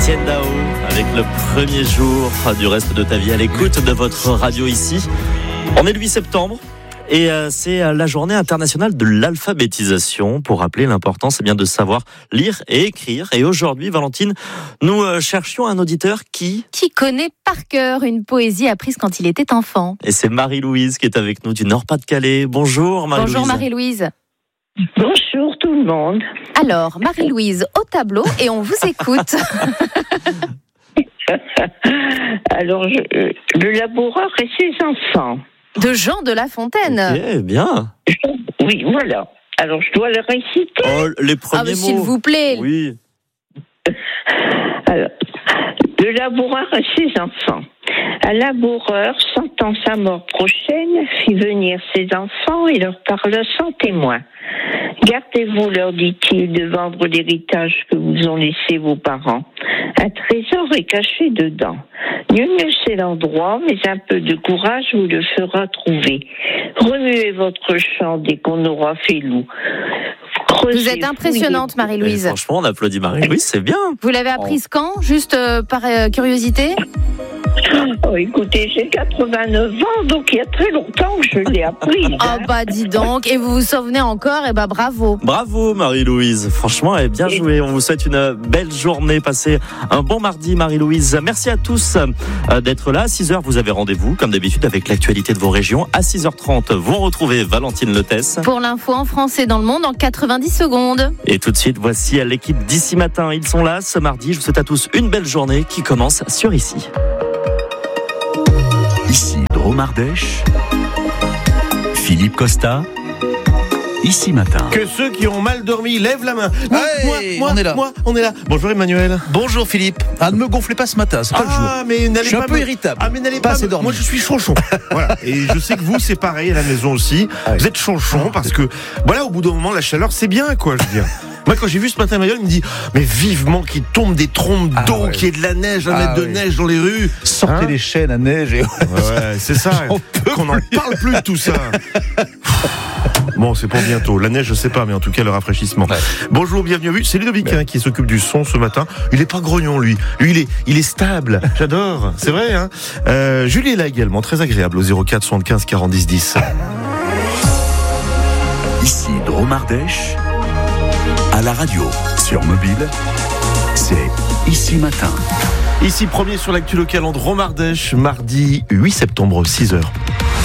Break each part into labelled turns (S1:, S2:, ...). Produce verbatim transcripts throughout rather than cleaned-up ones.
S1: Étienne Dao avec le premier jour du reste de ta vie à l'écoute de votre radio ici. On est le huit septembre et c'est la journée internationale de l'alphabétisation. Pour rappeler l'importance eh bien, de savoir lire et écrire. Et aujourd'hui, Valentine, nous cherchions un auditeur qui...
S2: Qui connaît par cœur une poésie apprise quand il était enfant.
S1: Et c'est Marie-Louise qui est avec nous du Nord-Pas-de-Calais. Bonjour Marie-Louise.
S2: Bonjour Marie-Louise.
S3: Bonjour tout le monde.
S2: Alors, Marie-Louise au tableau et on vous écoute.
S3: Alors, je, le laboureur et ses enfants.
S2: De Jean de La Fontaine.
S1: Eh bien.
S3: Oui, voilà. Alors, je dois le réciter.
S1: Oh, les premiers
S2: ah, mais
S1: mots.
S2: S'il vous plaît.
S1: Oui.
S3: Alors, le laboureur et ses enfants. Un laboureur, sentant sa mort prochaine, fit venir ses enfants et leur parla sans témoin. Gardez-vous, leur dit-il, de vendre l'héritage que vous ont laissé vos parents. Un trésor est caché dedans. Nul ne sait l'endroit, mais un peu de courage vous le fera trouver. Remuez votre champ dès qu'on aura fait loup. Creusez,
S2: vous êtes impressionnante, Marie-Louise.
S1: Et franchement, on applaudit Marie-Louise, c'est bien.
S2: Vous l'avez apprise quand, juste euh, par euh, curiosité?
S3: Oh, écoutez, j'ai quatre-vingt-neuf ans, donc il y a très longtemps que je l'ai appris.
S2: Ah oh, bah dis donc, et vous vous souvenez encore, et bah bravo.
S1: Bravo Marie-Louise, franchement, elle est bien jouée. On vous souhaite une belle journée, passez un bon mardi Marie-Louise. Merci à tous d'être là. À six heures, vous avez rendez-vous, comme d'habitude, avec l'actualité de vos régions. À six heures trente, vous retrouvez Valentine Letesse.
S2: Pour l'info en français dans le monde en quatre-vingt-dix secondes.
S1: Et tout de suite, voici l'équipe d'Ici Matin. Ils sont là ce mardi. Je vous souhaite à tous une belle journée qui commence sur Ici.
S4: Ici Dromardèche, Philippe Costa, Ici Matin.
S5: Que ceux qui ont mal dormi lèvent la main.
S6: Moi,
S5: ouais, moi,
S6: on est là.
S5: Moi, on est là. Bonjour Emmanuel.
S6: Bonjour Philippe. Ah, ne me gonflez pas ce matin, c'est pas
S5: ah,
S6: le jour.
S5: Mais n'allez
S6: je suis
S5: pas
S6: un peu
S5: me...
S6: irritable.
S5: Ah, mais n'allez
S6: pas
S5: pas.
S6: assez
S5: Me...
S6: dormi.
S5: Moi, je suis chonchon. Voilà. Et je sais que vous, c'est pareil à la maison aussi. Ah, oui. Vous êtes chonchon parce que, voilà, au bout d'un moment, la chaleur, c'est bien, quoi, je veux dire. Moi, quand j'ai vu ce matin Emmanuel, il me dit mais vivement qu'il tombe des trompes d'eau, ah, ouais. qu'il y ait de la neige, un ah, mètre de oui. neige dans les rues.
S6: Sortez hein les chaînes à neige. Et...
S5: Ouais, ouais, c'est ça. Qu'on n'en parle plus de tout ça. Bon, c'est pour bientôt. La neige, je sais pas, mais en tout cas, le rafraîchissement. Ouais. Bonjour, bienvenue à vous. C'est Ludovic hein, qui s'occupe du son ce matin. Il est pas grognon, lui. Lui, il est, il est stable. J'adore. C'est vrai, hein. Euh, Julie est là également, très agréable, au zéro quatre soixante-quinze quarante dix dix.
S4: Ici Dromardèche. À la radio, sur mobile, c'est Ici Matin.
S5: Ici, premier sur l'actu local en Dromardèche, mardi huit septembre, six heures.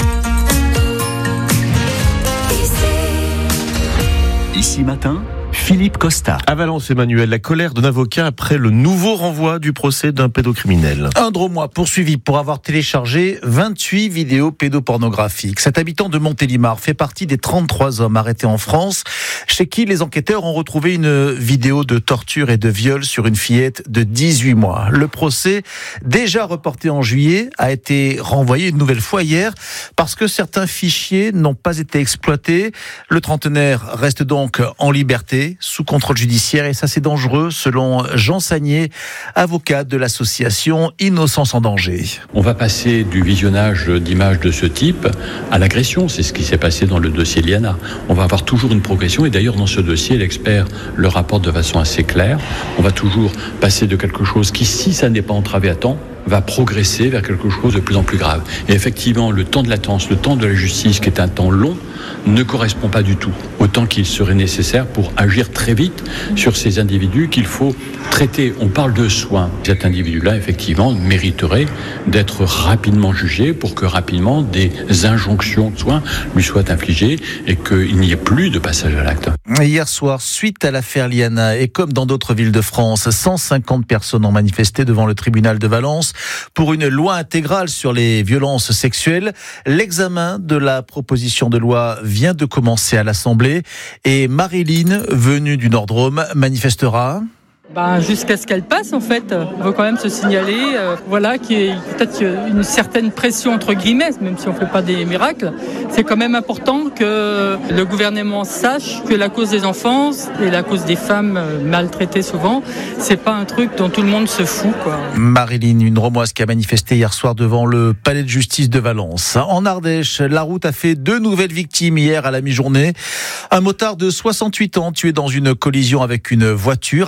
S4: Ici Matin, Philippe Costa.
S5: À Valence, Emmanuel, la colère d'un avocat après le nouveau renvoi du procès d'un pédocriminel.
S6: Un Dromois poursuivi pour avoir téléchargé vingt-huit vidéos pédopornographiques. Cet habitant de Montélimar fait partie des trente-trois hommes arrêtés en France, chez qui les enquêteurs ont retrouvé une vidéo de torture et de viol sur une fillette de dix-huit mois. Le procès, déjà reporté en juillet, a été renvoyé une nouvelle fois hier parce que certains fichiers n'ont pas été exploités. Le trentenaire reste donc en liberté, sous contrôle judiciaire, et ça c'est dangereux selon Jean Sagnier, avocat de l'association Innocence en danger.
S7: On va passer du visionnage d'images de ce type à l'agression, c'est ce qui s'est passé dans le dossier Liana. On va avoir toujours une progression et d'ailleurs dans ce dossier l'expert le rapporte de façon assez claire. On va toujours passer de quelque chose qui, si ça n'est pas entravé à temps, va progresser vers quelque chose de plus en plus grave. Et effectivement, le temps de latence, le temps de la justice, qui est un temps long, ne correspond pas du tout au temps qu'il serait nécessaire pour agir très vite sur ces individus qu'il faut traiter. On parle de soins. Cet individu-là, effectivement, mériterait d'être rapidement jugé pour que rapidement des injonctions de soins lui soient infligées et qu'il n'y ait plus de passage à l'acte.
S6: Hier soir, suite à l'affaire Liana, et comme dans d'autres villes de France, cent cinquante personnes ont manifesté devant le tribunal de Valence pour une loi intégrale sur les violences sexuelles. L'examen de la proposition de loi vient de commencer à l'Assemblée et Marilyn, venue du Nord-Drôme, manifestera.
S8: Ben, jusqu'à ce qu'elle passe, en fait. On veut quand même se signaler, euh, voilà, qu'il y ait peut-être une certaine pression, entre guillemets, même si on ne fait pas des miracles. C'est quand même important que le gouvernement sache que la cause des enfants et la cause des femmes maltraitées souvent, c'est pas un truc dont tout le monde se fout, quoi.
S6: Marilyn, une Romoise qui a manifesté hier soir devant le palais de justice de Valence. En Ardèche, la route a fait deux nouvelles victimes hier à la mi-journée. Un motard de soixante-huit ans tué dans une collision avec une voiture à Saint-Omer.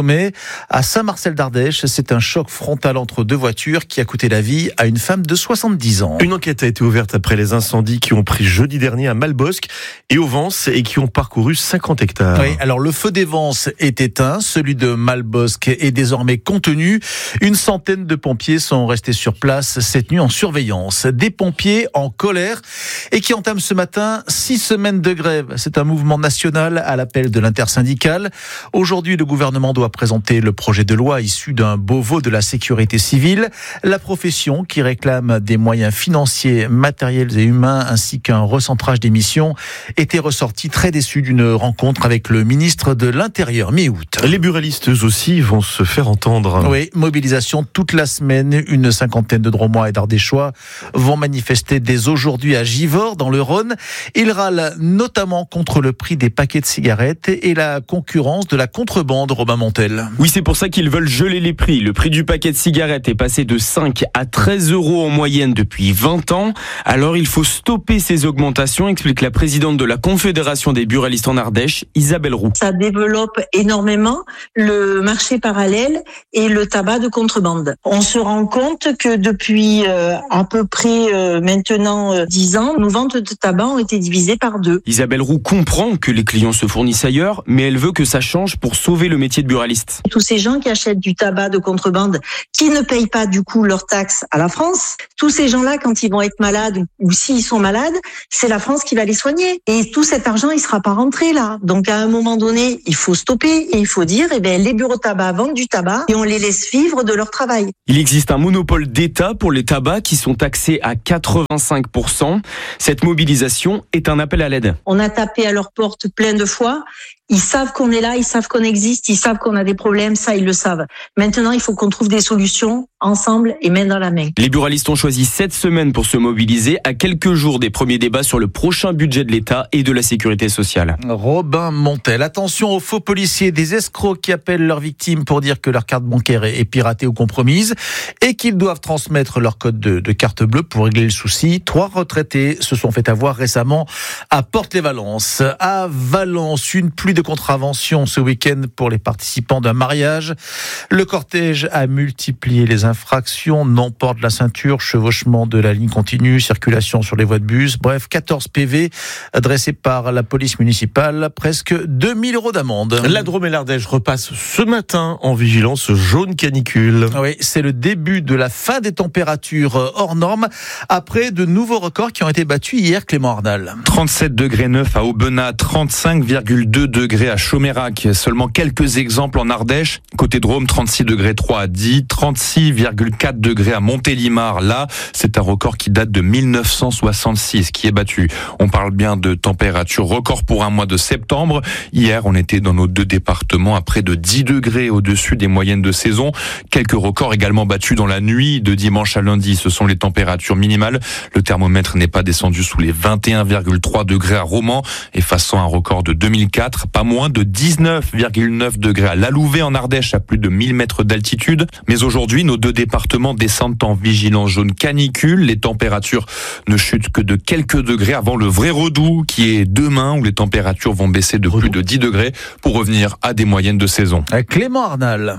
S6: sommet. À Saint-Marcel d'Ardèche, c'est un choc frontal entre deux voitures qui a coûté la vie à une femme de soixante-dix ans.
S5: Une enquête a été ouverte après les incendies qui ont pris jeudi dernier à Malbosc et au Vence et qui ont parcouru cinquante hectares.
S6: Oui, alors le feu des Vences est éteint, celui de Malbosc est désormais contenu. Une centaine de pompiers sont restés sur place cette nuit en surveillance. Des pompiers en colère et qui entament ce matin six semaines de grève. C'est un mouvement national à l'appel de l'intersyndicale. Aujourd'hui, le gouvernement doit présenter le projet de loi issu d'un Beauvau de la sécurité civile. La profession qui réclame des moyens financiers, matériels et humains ainsi qu'un recentrage des missions était ressortie très déçue d'une rencontre avec le ministre de l'Intérieur mi-août.
S5: Les buralistes aussi vont se faire entendre.
S6: Oui, mobilisation toute la semaine. Une cinquantaine de Dromois et d'Ardéchois vont manifester dès aujourd'hui à Givors, dans le Rhône. Ils râlent notamment contre le prix des paquets de cigarettes et la concurrence de la contrebande, Robin Montel.
S9: Oui, c'est pour ça qu'ils veulent geler les prix. Le prix du paquet de cigarettes est passé de cinq à treize euros en moyenne depuis vingt ans. Alors il faut stopper ces augmentations, explique la présidente de la Confédération des buralistes en Ardèche, Isabelle Roux.
S10: Ça développe énormément le marché parallèle et le tabac de contrebande. On se rend compte que depuis euh, à peu près euh, maintenant euh, dix ans, nos ventes de tabac ont été divisées par deux.
S9: Isabelle Roux comprend que les clients se fournissent ailleurs, mais elle veut que ça change pour sauver le métier de buraliste.
S10: Tous ces gens qui achètent du tabac de contrebande, qui ne payent pas du coup leurs taxes à la France, tous ces gens-là, quand ils vont être malades ou, ou s'ils sont malades, c'est la France qui va les soigner. Et tout cet argent, il sera pas rentré là. Donc à un moment donné, il faut stopper et il faut dire, eh ben les bureaux de tabac vendent du tabac et on les laisse vivre de leur travail.
S9: Il existe un monopole d'État pour les tabacs qui sont taxés à quatre-vingt-cinq pour cent. Cette mobilisation est un appel à l'aide.
S10: On a tapé à leur porte plein de fois. Ils savent qu'on est là, ils savent qu'on existe, ils savent qu'on a des problèmes, ça ils le savent. Maintenant, il faut qu'on trouve des solutions ensemble et main dans la main.
S9: Les buralistes ont choisi sept semaines pour se mobiliser à quelques jours des premiers débats sur le prochain budget de l'État et de la sécurité sociale.
S6: Robin Montel, attention aux faux policiers, des escrocs qui appellent leurs victimes pour dire que leur carte bancaire est piratée ou compromise et qu'ils doivent transmettre leur code de, de carte bleue pour régler le souci. Trois retraités se sont fait avoir récemment à Porte-les-Valences. À Valence, une pluie de contraventions ce week-end pour les participants d'un mariage. Le cortège a multiplié les infractions, non-port de la ceinture, chevauchement de la ligne continue, circulation sur les voies de bus, bref, quatorze P V adressés par la police municipale, presque deux mille euros d'amende.
S5: La Drôme et l'Ardèche repassent ce matin en vigilance jaune canicule.
S6: Oui, c'est le début de la fin des températures hors normes après de nouveaux records qui ont été battus hier, Clément Arnal.
S11: trente-sept degrés neuf à Aubenas, trente-cinq virgule deux degrés à Chaumérac. Seulement quelques exemples en Ardèche. Côté Drôme, trente-six degrés trois à Die, trente-six virgule quatre degrés à Montélimar. Là, c'est un record qui date de mille neuf cent soixante-six qui est battu. On parle bien de température record pour un mois de septembre. Hier, on était dans nos deux départements à près de dix degrés au-dessus des moyennes de saison. Quelques records également battus dans la nuit de dimanche à lundi. Ce sont les températures minimales. Le thermomètre n'est pas descendu sous les vingt et un virgule trois degrés à Romans, effaçant un record de deux mille quatre. Pas moins de dix-neuf virgule neuf degrés à Lalouvet en Ardèche à plus de mille mètres d'altitude. Mais aujourd'hui, nos deux départements descendent en vigilance jaune canicule. Les températures ne chutent que de quelques degrés avant le vrai redout qui est demain où les températures vont baisser de plus de dix degrés pour revenir à des moyennes de saison.
S6: Clément Arnal.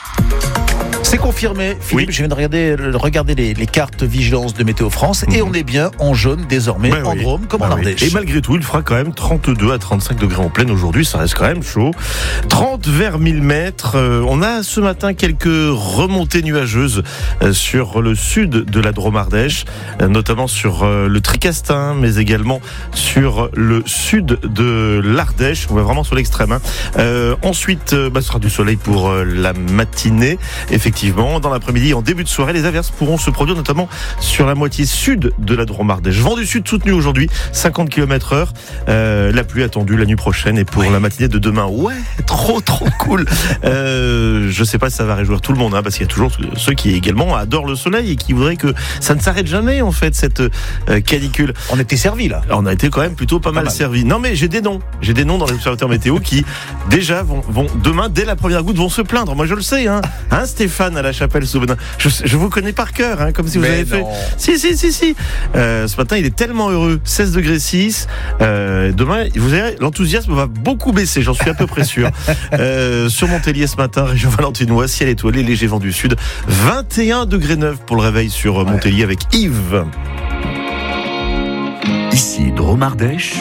S6: C'est confirmé, Philippe, oui. Je viens de regarder, regarder les, les cartes vigilance de Météo France mmh. et on est bien en jaune désormais, bah en oui. Drôme comme bah en Ardèche.
S5: Oui. Et malgré tout, il fera quand même trente-deux à trente-cinq degrés en pleine aujourd'hui, ça reste quand même chaud. trente vers mille mètres, euh, on a ce matin quelques remontées nuageuses euh, sur le sud de la Drôme Ardèche, euh, notamment sur euh, le Tricastin, mais également sur le sud de l'Ardèche, on va vraiment sur l'extrême. Hein. Euh, ensuite, euh, bah, ce sera du soleil pour euh, la matinée, effectivement. Dans l'après-midi, en début de soirée, les averses pourront se produire notamment sur la moitié sud de la Drôme Ardèche. Vent du sud soutenu aujourd'hui, cinquante kilomètres heure. Euh, la pluie attendue la nuit prochaine et pour ouais. la matinée de demain. Ouais, trop trop cool. Euh, je sais pas si ça va réjouir tout le monde, hein, parce qu'il y a toujours ceux qui également adorent le soleil et qui voudraient que ça ne s'arrête jamais en fait cette euh, canicule.
S6: On était servis là.
S5: On a été quand même plutôt pas, pas mal, mal servis. Non mais j'ai des noms, j'ai des noms dans les observateurs météo qui déjà vont, vont demain dès la première goutte vont se plaindre. Moi je le sais, hein, hein Stéphane. Lausanne à la Chapelle-sous-Benin. Je, je vous connais par cœur, hein, comme si vous
S6: Mais
S5: avez
S6: non.
S5: fait. Si, si, si, si. Euh, ce matin, il est tellement heureux. seize degrés six. Euh, demain, vous verrez, l'enthousiasme va beaucoup baisser, j'en suis à peu près sûr. Euh, sur Montpellier ce matin, région valentinoise, ciel étoilé, léger vent du sud. vingt et un degrés neuf pour le réveil sur ouais. Montpellier avec Yves.
S4: Ici Drôme-Ardèche.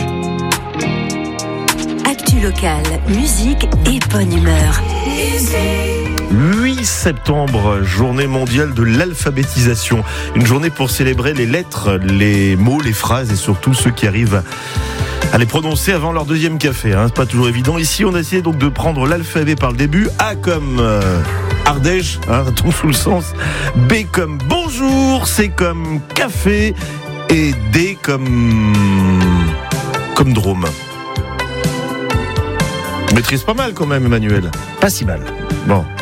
S12: Actu locale, musique et bonne humeur.
S5: huit septembre, journée mondiale de l'alphabétisation. Une journée pour célébrer les lettres, les mots, les phrases et surtout ceux qui arrivent à les prononcer avant leur deuxième café. Hein. C'est pas toujours évident. Ici, on a essayé donc de prendre l'alphabet par le début. A comme euh, Ardèche, hein, tombe sous le sens. B comme bonjour, C comme café et D comme comme Drôme. Maîtrise pas mal quand même, Emmanuel.
S6: Pas si mal.
S5: Bon.